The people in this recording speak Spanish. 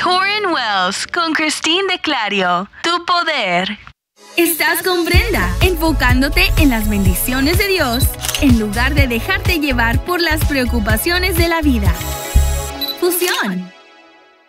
Torrent Wells con Christine de Clario. Tu poder. Estás con Brenda, enfocándote en las bendiciones de Dios en lugar de dejarte llevar por las preocupaciones de la vida. Fusión.